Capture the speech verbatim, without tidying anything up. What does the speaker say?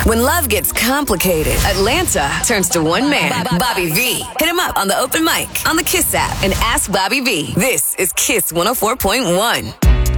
When love gets complicated, Atlanta turns to one man, Bobby V. Hit him up on the open mic on the Kiss app and ask Bobby V. This is Kiss one oh four point one.